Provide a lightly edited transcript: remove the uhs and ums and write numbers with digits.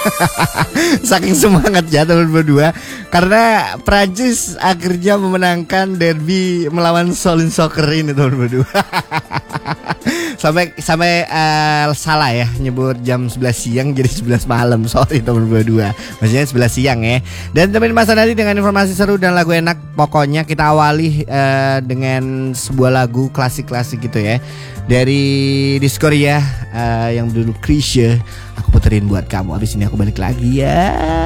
Saking semangatnya teman berdua, karena Prancis akhirnya memenangkan derby melawan Solin Soccer ini teman berdua. Sampai salah ya nyebut jam 11 siang jadi 11 malam. Sorry teman berdua. Maksudnya 11 siang ya. Dan teman masa nanti dengan informasi seru dan lagu enak. Pokoknya kita awali dengan sebuah lagu klasik-klasik gitu ya. Dari Diskoria yang dulu Krisya. Aku puterin buat kamu. Abis ini aku balik lagi ya.